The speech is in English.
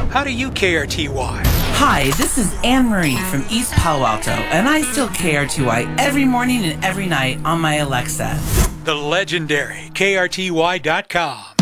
How do you KRTY? Hi, this is Anne Marie from East Palo Alto, and I still KRTY every morning and every night on my Alexa. The legendary KRTY.com.